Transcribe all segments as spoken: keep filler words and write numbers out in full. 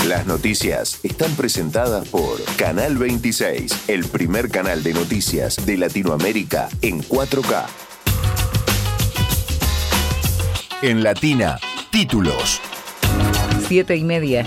Las noticias están presentadas por Canal veintiséis, el primer canal de noticias de Latinoamérica en cuatro K. En Latina, títulos. Siete y media.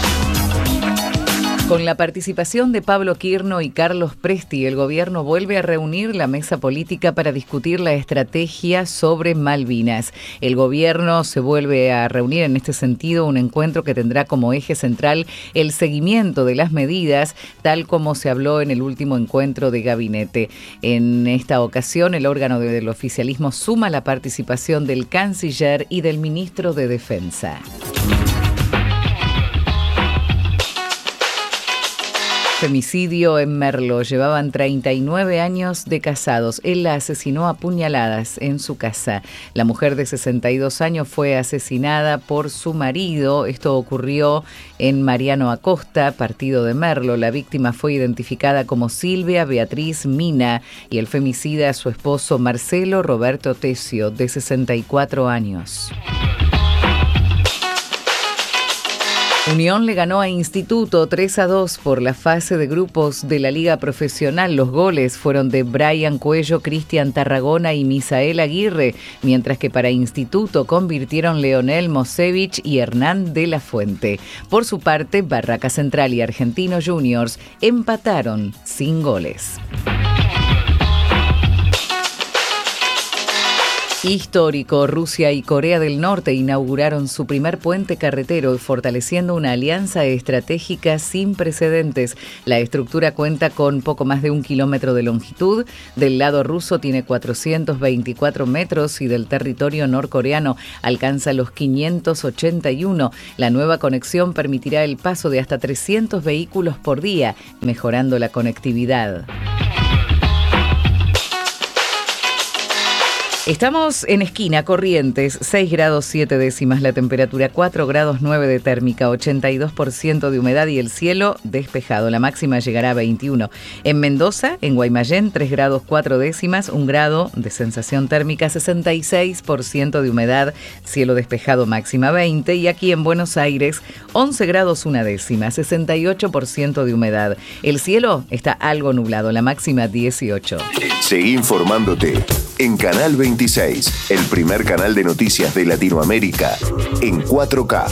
Con la participación de Pablo Quirno y Carlos Presti, el gobierno vuelve a reunir la mesa política para discutir la estrategia sobre Malvinas. El gobierno se vuelve a reunir en este sentido, un encuentro que tendrá como eje central el seguimiento de las medidas, tal como se habló en el último encuentro de gabinete. En esta ocasión, el órgano del oficialismo suma la participación del canciller y del ministro de Defensa. Femicidio en Merlo. Llevaban treinta y nueve años de casados. Él la asesinó a puñaladas en su casa. La mujer de sesenta y dos años fue asesinada por su marido. Esto ocurrió en Mariano Acosta, partido de Merlo. La víctima fue identificada como Silvia Beatriz Mina y el femicida, su esposo Marcelo Roberto Tesio, de sesenta y cuatro años. Unión le ganó a Instituto tres a dos por la fase de grupos de la Liga Profesional. Los goles fueron de Brian Cuello, Cristian Tarragona y Misael Aguirre, mientras que para Instituto convirtieron Leonel Mosevich y Hernán de la Fuente. Por su parte, Barraca Central y Argentino Juniors empataron sin goles. Histórico, Rusia y Corea del Norte inauguraron su primer puente carretero, fortaleciendo una alianza estratégica sin precedentes. La estructura cuenta con poco más de un kilómetro de longitud. Del lado ruso tiene cuatrocientos veinticuatro metros y del territorio norcoreano alcanza los quinientos ochenta y uno. La nueva conexión permitirá el paso de hasta trescientos vehículos por día, mejorando la conectividad. Estamos en esquina, Corrientes, seis grados siete décimas la temperatura, cuatro grados nueve de térmica, ochenta y dos por ciento de humedad y el cielo despejado. La máxima llegará a veintiuno. En Mendoza, en Guaymallén, tres grados cuatro décimas, un grado de sensación térmica, sesenta y seis por ciento de humedad, cielo despejado, máxima veinte. Y aquí en Buenos Aires, once grados una décima, sesenta y ocho por ciento de humedad. El cielo está algo nublado, la máxima dieciocho. Seguí informándote en Canal veintiséis, el primer canal de noticias de Latinoamérica en cuatro K.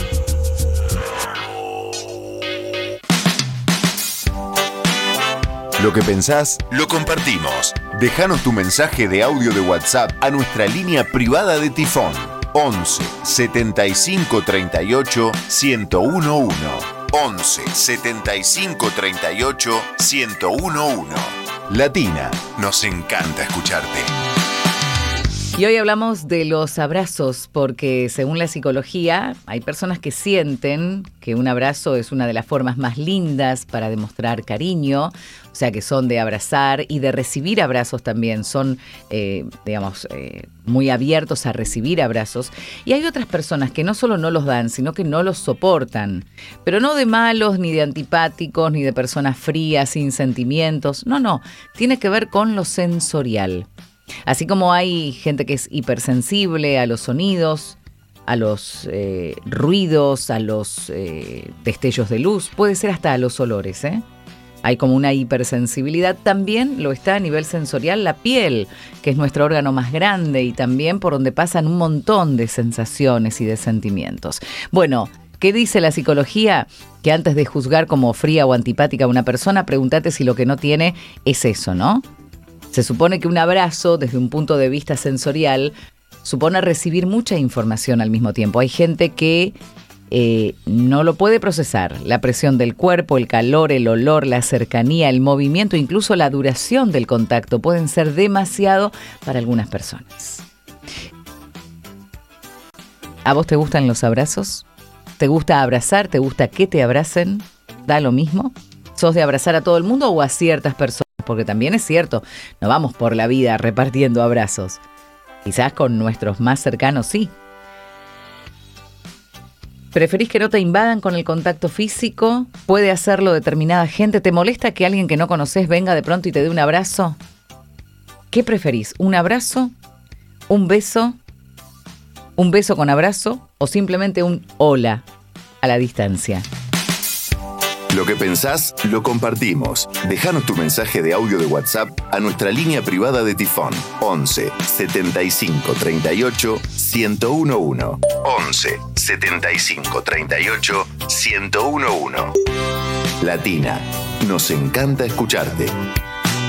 Lo que pensás, lo compartimos. Déjanos tu mensaje de audio de WhatsApp a nuestra línea privada de Tifón once setenta y cinco treinta y ocho ciento uno. once setenta y cinco treinta y ocho ciento uno. Latina, nos encanta escucharte. Y hoy hablamos de los abrazos, porque según la psicología hay personas que sienten que un abrazo es una de las formas más lindas para demostrar cariño, o sea que son de abrazar y de recibir abrazos también, son eh, digamos eh, muy abiertos a recibir abrazos. Y hay otras personas que no solo no los dan, sino que no los soportan, pero no de malos, ni de antipáticos, ni de personas frías, sin sentimientos, no, no, tiene que ver con lo sensorial. Así como hay gente que es hipersensible a los sonidos, a los eh, ruidos, a los eh, destellos de luz, puede ser hasta a los olores, ¿eh? Hay como una hipersensibilidad, también lo está a nivel sensorial la piel, que es nuestro órgano más grande y también por donde pasan un montón de sensaciones y de sentimientos. Bueno, ¿qué dice la psicología? Que antes de juzgar como fría o antipática a una persona, pregúntate si lo que no tiene es eso, ¿no? Se supone que un abrazo, desde un punto de vista sensorial, supone recibir mucha información al mismo tiempo. Hay gente que eh, no lo puede procesar. La presión del cuerpo, el calor, el olor, la cercanía, el movimiento, incluso la duración del contacto pueden ser demasiado para algunas personas. ¿A vos te gustan los abrazos? ¿Te gusta abrazar? ¿Te gusta que te abracen? ¿Da lo mismo? ¿Sos de abrazar a todo el mundo o a ciertas personas? Porque también es cierto, no vamos por la vida repartiendo abrazos. Quizás con nuestros más cercanos sí. ¿Preferís que no te invadan con el contacto físico? ¿Puede hacerlo determinada gente? ¿Te molesta que alguien que no conoces venga de pronto y te dé un abrazo? ¿Qué preferís? ¿Un abrazo? ¿Un beso? ¿Un beso con abrazo? ¿O simplemente un hola a la distancia? Lo que pensás, lo compartimos. Déjanos tu mensaje de audio de WhatsApp a nuestra línea privada de Tifón. once setenta y cinco treinta y ocho ciento uno. once setenta y cinco treinta y ocho ciento uno. Latina, nos encanta escucharte.